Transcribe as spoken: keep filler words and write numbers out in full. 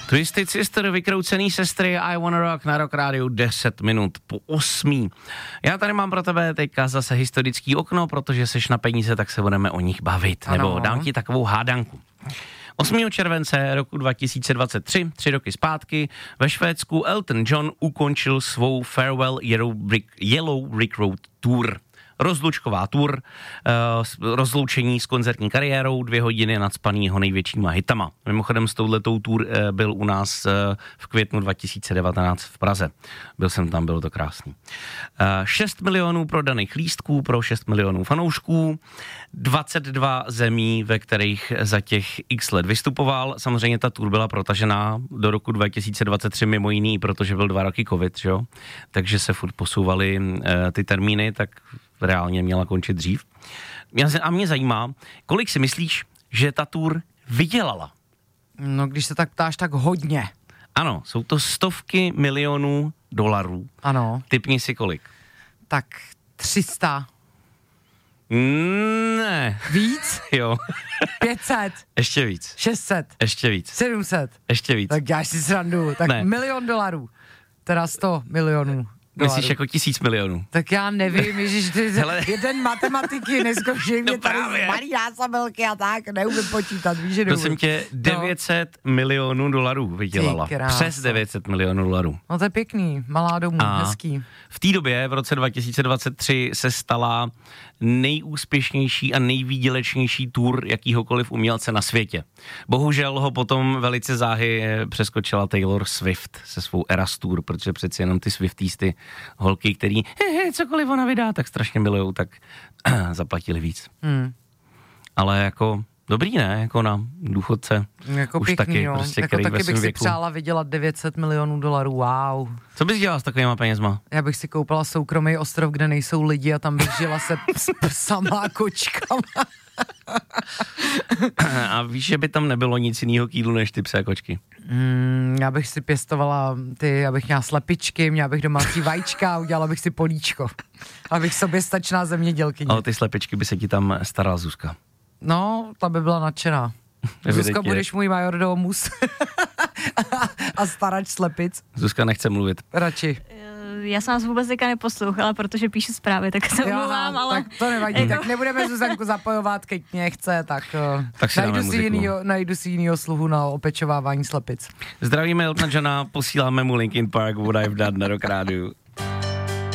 Twisted Sister, vykroucený sestry, I Wanna Rock na Rock Rádiu deset minut po osmí. Já tady mám pro tebe teďka zase historický okno, protože seš na peníze, tak se budeme o nich bavit. Ano. Nebo dám ti takovou hádanku. osmého července roku dva tisíce dvacet tři, tři roky zpátky, ve Švédsku Elton John ukončil svou Farewell Yellow Brick, Yellow Brick Road Tour. Rozlučková tour, rozloučení s koncertní kariérou, dvě hodiny nacpanýho největšíma hitama. Mimochodem s touhletou tour byl u nás v květnu dva tisíce devatenáct v Praze. Byl jsem tam, bylo to krásný. šest milionů prodaných lístků pro šest milionů fanoušků, dvacet dva zemí, ve kterých za těch x let vystupoval. Samozřejmě ta tour byla protažená do roku dva tisíce dvacet tři mimo jiný, protože byl dva roky covid, že jo? Takže se furt posouvaly ty termíny, tak reálně měla končit dřív. A mě zajímá, kolik si myslíš, že ta tour vydělala? No, když se tak ptáš, tak hodně. Ano, jsou to stovky milionů dolarů. Ano. Tipni si kolik. Tak tři sta. Ne. Víc? Jo. pět set. Ještě víc. šest set. Ještě víc. sedm set. Ještě víc. Tak děláš si srandu. Tak ne. Milion dolarů. Teda sto milionů. Myslíš jako tisíc milionů? Tak já nevím, ježiš, ty Hele. jeden matematiky neskoušej mě no tady z malý násobelky a tak, neumím počítat, víš, že neumím. Prosím tě, devět set no. milionů dolarů vydělala. Přes devět set milionů dolarů. No to je pěkný, malá domů, a hezký. V té době, v roce dva tisíce dvacet tři, se stala nejúspěšnější a nejvýdělečnější tour jakýhokoliv umělce na světě. Bohužel ho potom velice záhy přeskočila Taylor Swift se svou Eras Tour, protože přeci jenom ty Swiftisty, holky, který he, he, cokoliv ona vydá, tak strašně milujou, tak zaplatili víc. Hmm. Ale jako dobrý, ne? Jako na důchodce. Jako už pěkný, taky, jo. prostě, jako taky bych si věku. přála vydělat devět set milionů dolarů, wow. Co bys dělala s takovýma penězma? Já bych si koupila soukromý ostrov, kde nejsou lidi a tam bych žila se s psama a kočkama. A víš, že by tam nebylo nic jiného k jídlu než ty psé kočky? Mm, já bych si pěstovala ty, abych měla slepičky, měla bych domácí vajíčka a udělala bych si políčko. Abych sobě stačná zemědělkyně. Ale ty slepičky by se ti tam starala Zuzka. No, ta by byla nadšená. Zuzka, budeš můj majordomus a starač slepic. Zuzka nechce mluvit. Radši. Já jsem vás vůbec teďka neposlouchala, protože píšu zprávy, tak se omlouvám, ale... Tak to nevadí, jako... tak nebudeme Zuzanku zapojovat, keď nechce, tak, tak si najdu, si jinýho, najdu si jinýho sluhu na opečovávání slepic. Zdravíme Eltona Johna, posíláme mu Linkin Park, What I've Done na Rock Rádiu.